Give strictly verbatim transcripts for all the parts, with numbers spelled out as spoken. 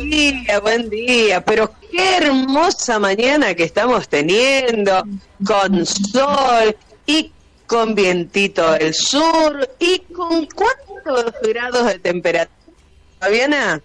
día, buen día, pero qué hermosa mañana que estamos teniendo, con sol y con vientito del sur y con cuántos grados de temperatura, Fabiana.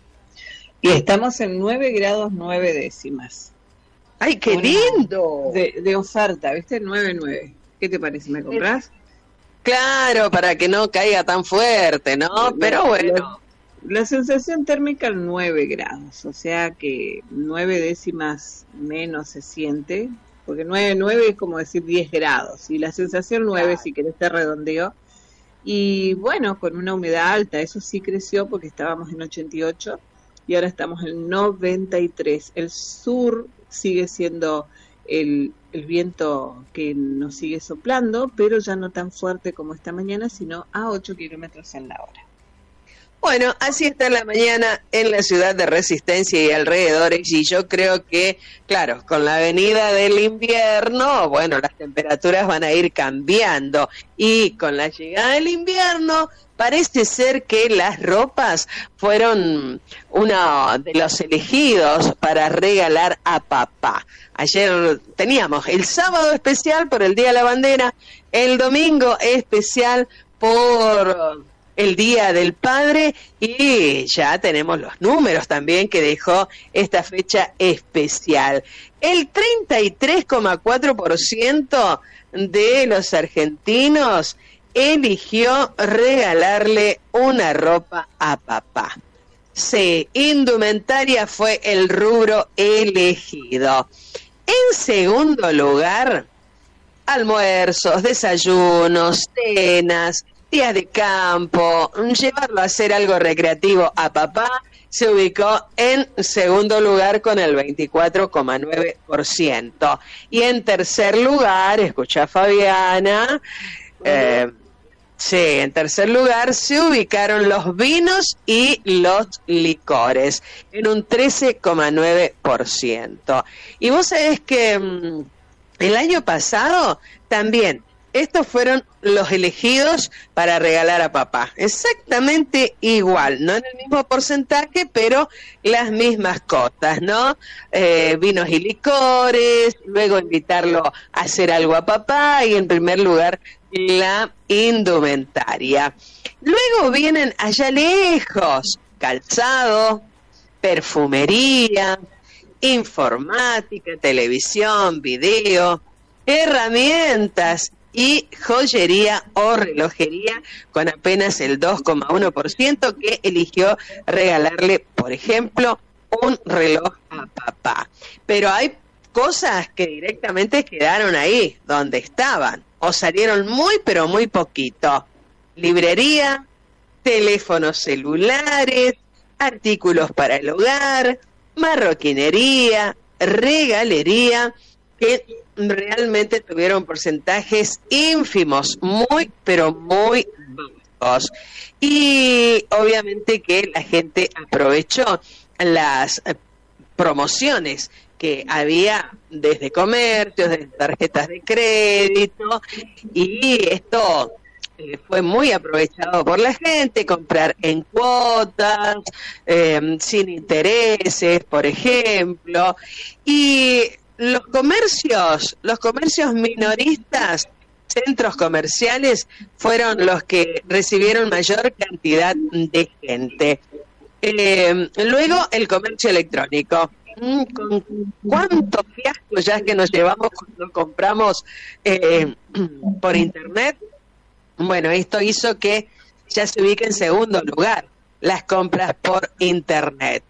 Y estamos en nueve grados nueve décimas. ¡Ay, qué Una lindo! De, de oferta, ¿viste? nueve nueve. ¿Qué te parece? ¿Me compras? Claro, para que no caiga tan fuerte, ¿no? Pero bueno. La, la sensación térmica nueve grados, o sea que nueve décimas menos se siente, porque nueve, nueve es como decir diez grados, y la sensación nueve, si querés te redondeo. Y bueno, con una humedad alta, eso sí creció porque estábamos en ochenta y ocho y ahora estamos en noventa y tres. El sur sigue siendo el, el viento que nos sigue soplando, pero ya no tan fuerte como esta mañana, sino a ocho kilómetros en la hora. Bueno, así está la mañana en la ciudad de Resistencia y alrededores, y yo creo que, claro, con la venida del invierno, bueno, las temperaturas van a ir cambiando, y con la llegada del invierno parece ser que las ropas fueron uno de los elegidos para regalar a papá. Ayer teníamos el sábado especial por el Día de la Bandera, el domingo especial por el Día del Padre, y ya tenemos los números también que dejó esta fecha especial. El treinta y tres coma cuatro por ciento de los argentinos eligió regalarle una ropa a papá. Sí, indumentaria fue el rubro elegido. En segundo lugar, almuerzos, desayunos, cenas, días de campo, llevarlo a hacer algo recreativo a papá, se ubicó en segundo lugar con el veinticuatro coma nueve por ciento. Y en tercer lugar, escucha Fabiana, eh, sí, en tercer lugar se ubicaron los vinos y los licores, en un trece coma nueve por ciento. Y vos sabés que mmm, el año pasado también estos fueron los elegidos para regalar a papá. Exactamente igual, no en el mismo porcentaje, pero las mismas cotas, ¿no? Eh, vinos y licores, luego invitarlo a hacer algo a papá y en primer lugar la indumentaria. Luego vienen allá lejos, calzado, perfumería, informática, televisión, video, herramientas y joyería o relojería, con apenas el dos coma uno por ciento que eligió regalarle, por ejemplo, un reloj a papá. Pero hay cosas que directamente quedaron ahí, donde estaban, o salieron muy, pero muy poquito. Librería, teléfonos celulares, artículos para el hogar, marroquinería, regalería, que realmente tuvieron porcentajes ínfimos, muy, pero muy bajos. Y obviamente que la gente aprovechó las promociones que había desde comercios, desde tarjetas de crédito, y esto eh, fue muy aprovechado por la gente, comprar en cuotas, eh, sin intereses, por ejemplo, y los comercios, los comercios minoristas, centros comerciales, fueron los que recibieron mayor cantidad de gente. Eh, luego, el comercio electrónico. ¿Con cuántos fiascos ya que nos llevamos cuando compramos eh, por internet? Bueno, esto hizo que ya se ubique en segundo lugar las compras por internet.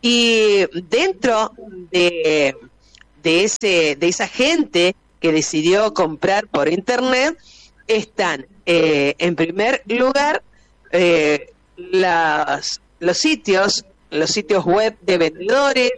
Y dentro de... de ese de esa gente que decidió comprar por internet están eh, en primer lugar eh, las, los sitios los sitios web de vendedores,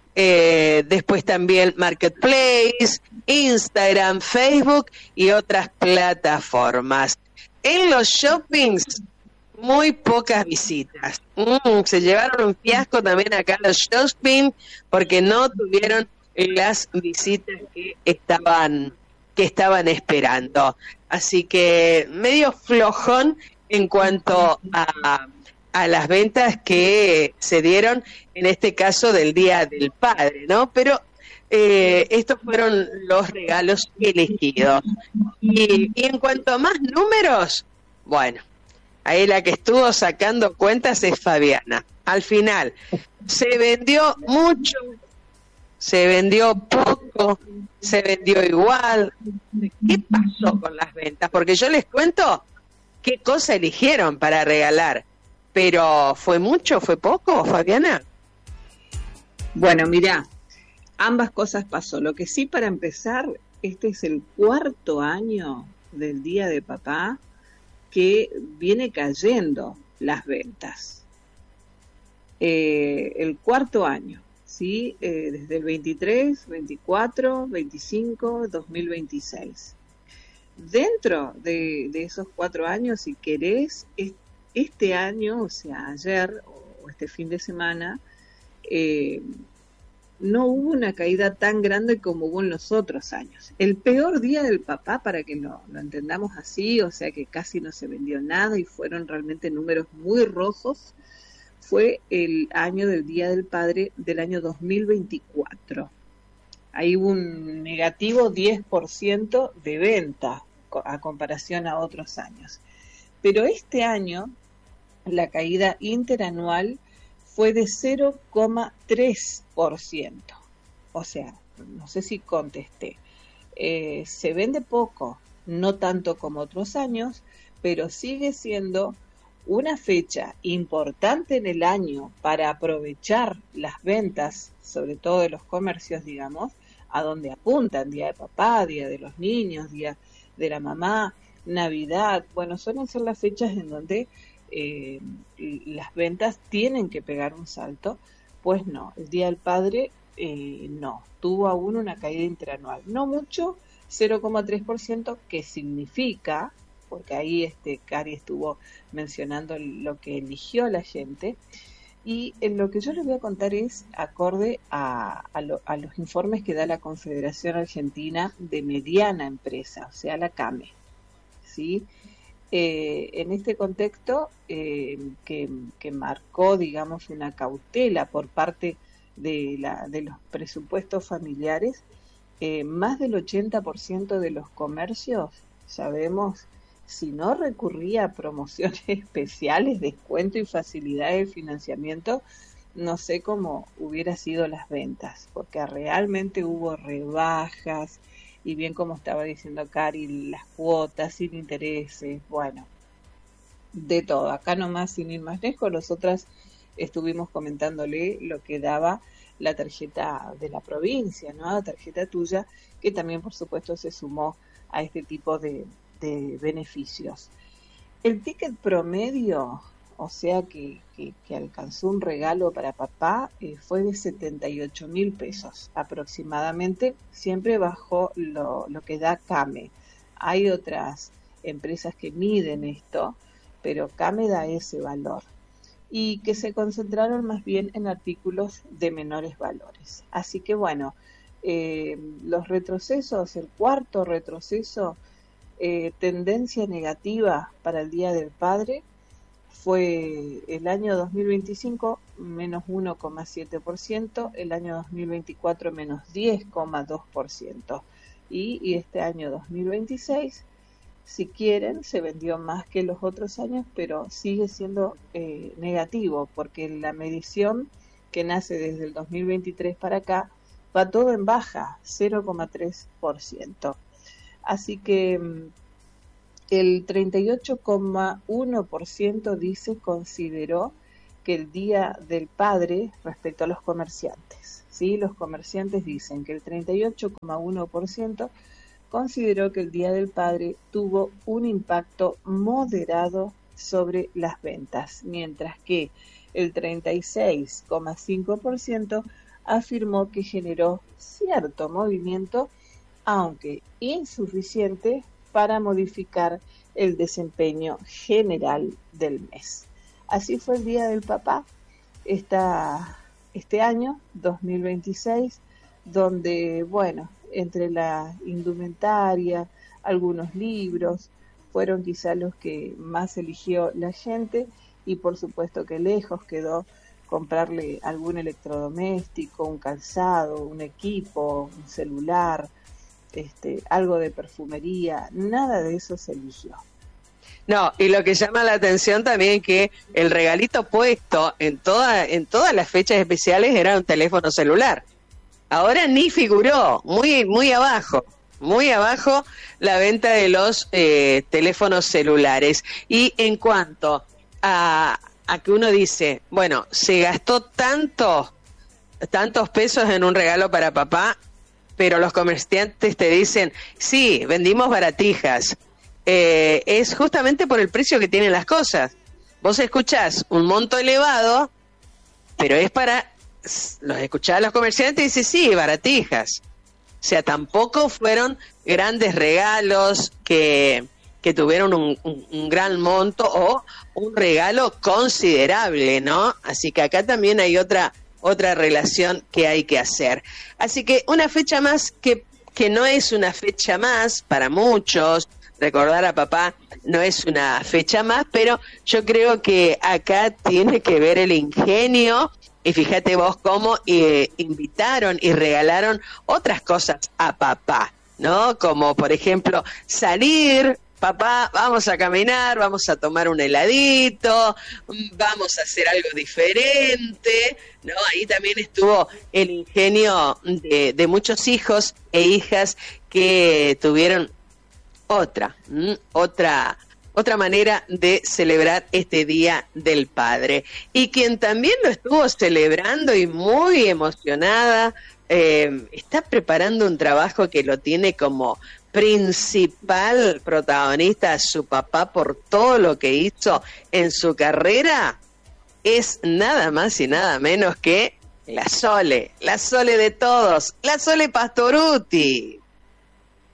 eh, después también Marketplace, Instagram, Facebook y otras plataformas. En los shoppings muy pocas visitas. Mm, se llevaron un fiasco también acá los shopping porque no tuvieron las visitas que estaban que estaban esperando. Así que medio flojón en cuanto a a las ventas que se dieron en este caso del Día del Padre, ¿no? Pero eh, estos fueron los regalos elegidos. Y, y en cuanto a más números, bueno, ahí la que estuvo sacando cuentas es Fabiana. Al final, se vendió mucho, se vendió poco, se vendió igual. ¿Qué pasó con las ventas? Porque yo les cuento qué cosa eligieron para regalar. Pero, ¿fue mucho, fue poco, Fabiana? Bueno, mirá, ambas cosas pasó. Lo que sí, para empezar, este es el cuarto año del Día de Papá que viene cayendo las ventas. Eh, el cuarto año, ¿sí? Eh, desde el veintitrés, veinticuatro, veinticinco, dos mil veintiséis. Dentro de, de esos cuatro años, si querés, es, este año, o sea, ayer o este fin de semana, eh, no hubo una caída tan grande como hubo en los otros años. El peor día del papá, para que lo, lo entendamos así, o sea que casi no se vendió nada y fueron realmente números muy rojos, fue el año del Día del Padre del año dos mil veinticuatro. Ahí hubo un negativo diez por ciento de venta a comparación a otros años. Pero este año la caída interanual fue de cero coma tres por ciento. O sea, no sé si contesté. Eh, se vende poco, no tanto como otros años, pero sigue siendo una fecha importante en el año para aprovechar las ventas, sobre todo de los comercios, digamos, a donde apuntan: Día de Papá, Día de los Niños, Día de la Mamá, Navidad. Bueno, suelen ser las fechas en donde eh, las ventas tienen que pegar un salto. Pues no, el Día del Padre eh, no, tuvo aún una caída interanual, no mucho, cero coma tres por ciento, que significa, porque ahí este Cari estuvo mencionando lo que eligió la gente, y en lo que yo les voy a contar es acorde a, a, lo, a los informes que da la Confederación Argentina de Mediana Empresa, o sea, la CAME, ¿sí? Eh, en este contexto eh, que, que marcó, digamos, una cautela por parte de, la, de los presupuestos familiares, eh, más del ochenta por ciento de los comercios, sabemos, si no recurría a promociones especiales, descuento y facilidades de financiamiento, no sé cómo hubiera sido las ventas, porque realmente hubo rebajas, y bien como estaba diciendo Cari, las cuotas sin intereses, bueno, de todo. Acá nomás, sin ir más lejos, nosotras estuvimos comentándole lo que daba la tarjeta de la provincia, ¿no? La tarjeta tuya, que también por supuesto se sumó a este tipo de, de beneficios. El ticket promedio, o sea que, que, que alcanzó un regalo para papá, eh, fue de setenta y ocho mil pesos aproximadamente, siempre bajo lo, lo que da CAME. Hay otras empresas que miden esto, pero CAME da ese valor, y que se concentraron más bien en artículos de menores valores. Así que bueno, eh, los retrocesos, el cuarto retroceso, eh, tendencia negativa para el Día del Padre, fue el año dos mil veinticinco menos uno coma siete por ciento, el año dos mil veinticuatro menos diez coma dos por ciento, y, y este año dos mil veintiséis, si quieren, se vendió más que los otros años, pero sigue siendo eh, negativo, porque la medición que nace desde el dos mil veintitrés para acá va todo en baja, cero coma tres por ciento. Así que el treinta y ocho coma uno por ciento dice consideró que el Día del Padre, respecto a los comerciantes, ¿sí? Los comerciantes dicen que el treinta y ocho coma uno por ciento consideró que el Día del Padre tuvo un impacto moderado sobre las ventas, mientras que el treinta y seis coma cinco por ciento afirmó que generó cierto movimiento, aunque insuficiente, para modificar el desempeño general del mes. Así fue el Día del Papá esta, este año, dos mil veintiséis, donde, bueno, entre la indumentaria, algunos libros, fueron quizá los que más eligió la gente, y por supuesto que lejos quedó comprarle algún electrodoméstico, un calzado, un equipo, un celular, este, algo de perfumería, nada de eso se eligió. No, y lo que llama la atención también que el regalito puesto en toda, en todas las fechas especiales era un teléfono celular. Ahora ni figuró, muy, muy abajo, muy abajo la venta de los eh, teléfonos celulares. Y en cuanto a, a que uno dice, bueno, se gastó tanto, tantos pesos en un regalo para papá, pero los comerciantes te dicen, sí, vendimos baratijas. Eh, es justamente por el precio que tienen las cosas. Vos escuchás un monto elevado, pero es para, los escuchás a los comerciantes y dices, sí, baratijas. O sea, tampoco fueron grandes regalos que, que tuvieron un, un, un gran monto o un regalo considerable, ¿no? Así que acá también hay otra, otra relación que hay que hacer. Así que una fecha más que, que no es una fecha más para muchos. Recordar a papá no es una fecha más, pero yo creo que acá tiene que ver el ingenio, y fíjate vos cómo eh, invitaron y regalaron otras cosas a papá, ¿no? Como por ejemplo salir, papá, vamos a caminar, vamos a tomar un heladito, vamos a hacer algo diferente, ¿no? Ahí también estuvo el ingenio de, de muchos hijos e hijas que tuvieron Otra, ¿m? otra, otra manera de celebrar este Día del Padre. Y quien también lo estuvo celebrando y muy emocionada, eh, está preparando un trabajo que lo tiene como principal protagonista a su papá por todo lo que hizo en su carrera, es nada más y nada menos que la Sole, la Sole de todos, la Sole Pastorutti.